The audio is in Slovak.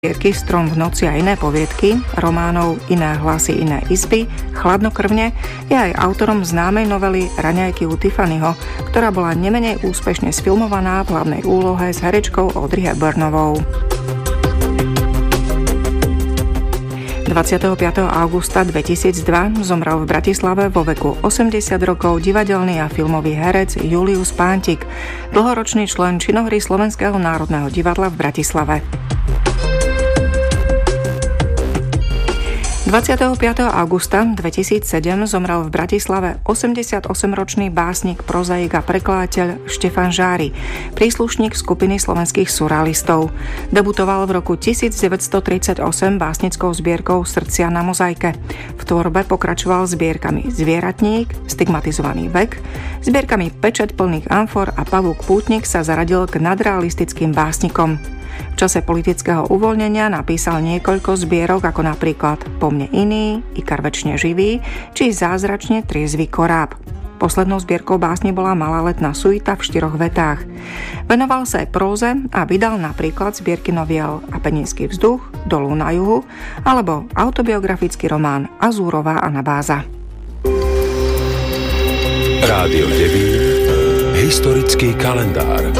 zbierky Strom v noci a iné poviedky, románov Iné hlasy, iné izby, Chladnokrvne je aj autorom známej novely Raňajky u Tiffanyho, ktorá bola nemenej úspešne sfilmovaná v hlavnej úlohe s herečkou Audrey Hepburnovou. 25. augusta 2002 zomrel v Bratislave vo veku 80 rokov divadelný a filmový herec Julius Pántik, dlhoročný člen činohry Slovenského národného divadla v Bratislave. 25. augusta 2007 zomrel v Bratislave 88-ročný básnik, prozaik a prekladateľ Štefan Žári, príslušník skupiny slovenských surrealistov. Debutoval v roku 1938 básnickou zbierkou Srdcia na mozaike. V tvorbe pokračoval zbierkami Zvieratník, Stigmatizovaný vek, zbierkami Pečeť plných amfor a Pavúk pútnik sa zaradil k nadrealistickým básnikom. V čase politického uvoľnenia napísal niekoľko zbierok, ako napríklad Po mne iný, Ikar večne živý, či Zázračne triezvy koráb. Poslednou zbierkou básne bola Malá letná suita v 4 vetách. Venoval sa aj próze a vydal napríklad zbierky noviel Apeninský vzduch, Dolu na juhu alebo autobiografický román Azúrová anabáza. Rádio Devín, historický kalendár.